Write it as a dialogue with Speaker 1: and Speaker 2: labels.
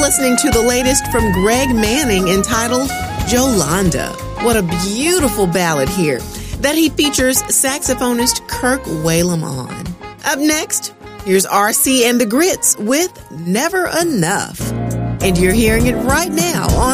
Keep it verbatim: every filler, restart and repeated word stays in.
Speaker 1: listening to the latest from Greg Manning entitled Jolanda. What a beautiful ballad here that he features saxophonist Kirk Whalum on. Up next, here's R C and the Grits with Never Enough. And you're hearing it right now on